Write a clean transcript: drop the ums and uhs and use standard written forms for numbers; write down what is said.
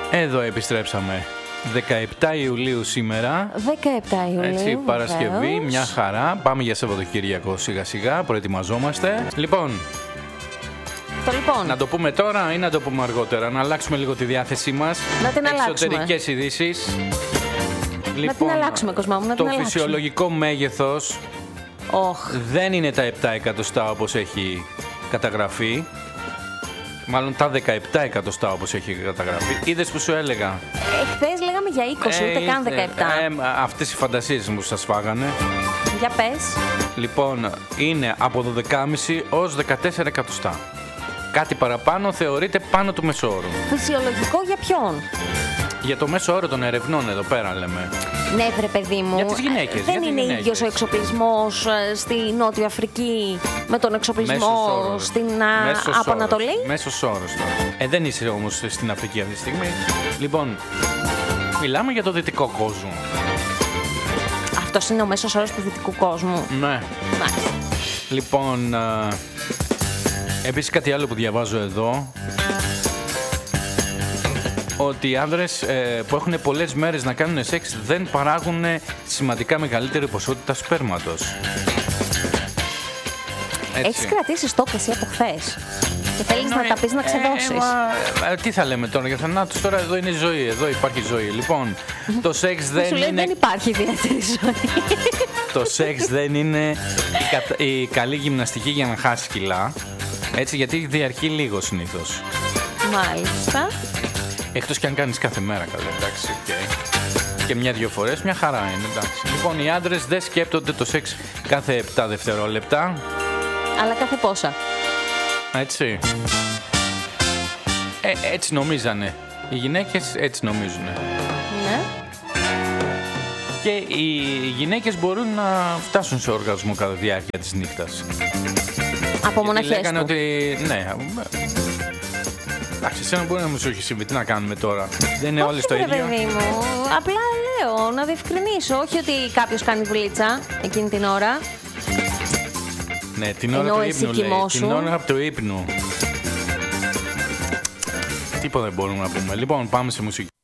Εδώ επιστρέψαμε. 17 Ιουλίου σήμερα. 17 Ιουλίου. Έτσι, Παρασκευή, μια χαρά. Πάμε για Σαββατοκύριακο σιγά σιγά. Προετοιμαζόμαστε. Λοιπόν, να το πούμε τώρα ή να το πούμε αργότερα? Να αλλάξουμε λίγο τη διάθεσή μας. Να την αλλάξουμε. Εξωτερικές ειδήσεις. Λοιπόν, να την αλλάξουμε, Κοσμά μου, να την αλλάξουμε. Το φυσιολογικό μέγεθος δεν είναι τα 7 εκατοστά όπως έχει καταγραφεί. Μάλλον τα 17 εκατοστά όπως έχει καταγραφεί. Είδες που σου έλεγα? Χθες λέγαμε για 20, ούτε καν 17. Αυτές οι φαντασίες μου σας φάγανε. Για πες. Λοιπόν, είναι από 12,5 ως 14 εκατοστά. Κάτι παραπάνω θεωρείται πάνω του μεσόωρου. Φυσιολογικό για ποιον? Για το μέσο όρο των ερευνών εδώ πέρα λέμε. Ναι, βρε παιδί μου. Για τις γυναίκες. Δεν είναι ίδιος ο εξοπλισμός στη Νότιο Αφρική με τον εξοπλισμό στην από Ανατολή. Μέσος όρος τώρα. Δεν είσαι όμως στην Αφρική αυτή τη στιγμή. Λοιπόν, μιλάμε για το δυτικό κόσμο. Αυτός είναι ο μέσος όρος του δυτικού κόσμου. Ναι. Μάλιστα. Λοιπόν, επίσης κάτι άλλο που διαβάζω εδώ, ότι οι άνδρες που έχουν πολλές μέρες να κάνουν σεξ δεν παράγουν σημαντικά μεγαλύτερη ποσότητα σπέρματος. Έχεις κρατήσει στόκ εσύ από χθες και θέλεις να τα πεις να ξεδώσεις. Τι θα λέμε τώρα για θανάτους? Τώρα εδώ είναι ζωή, εδώ υπάρχει ζωή. Λοιπόν, το σεξ δεν είναι... δεν υπάρχει ιδιαίτερη ζωή. Το σεξ δεν είναι η καλή γυμναστική για να χάσει κιλά. Έτσι, γιατί διαρκεί λίγο συνήθως. Μάλιστα. Εκτός και αν κάνεις κάθε μέρα, καλά, εντάξει, και μια-δυο φορές, μια χαρά είναι, εντάξει. Λοιπόν, οι άντρες δεν σκέπτονται το σεξ κάθε 7 δευτερόλεπτα. Αλλά κάθε πόσα? Έτσι. Έτσι νομίζανε. Οι γυναίκες έτσι νομίζουνε. Ναι. Και οι γυναίκες μπορούν να φτάσουν σε οργασμό κατά τη διάρκεια της νύχτας. Από μοναχές λέγανε του. ότι, ναι. Εντάξει, εσένα μπορεί να μου σου έχει συμβεί. Τι να κάνουμε τώρα? Δεν είναι όλες το ίδιο. Παιδί μου. Απλά λέω να διευκρινίσω. Όχι ότι κάποιος κάνει βουλίτσα εκείνη την ώρα. Ναι, την ώρα του ύπνου λέει. Την ώρα του ύπνου. Τίποτα δεν μπορούμε να πούμε. Λοιπόν, πάμε σε μουσική.